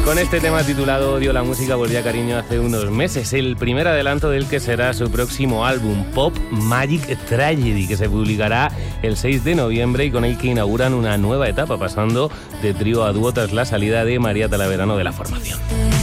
Con este tema titulado Odio la música volvió a Cariño hace unos meses, el primer adelanto del que será su próximo álbum, Pop Magic Tragedy, que se publicará el 6 de noviembre y con el que inauguran una nueva etapa, pasando de trío a dúo tras la salida de María Talaverano de la formación.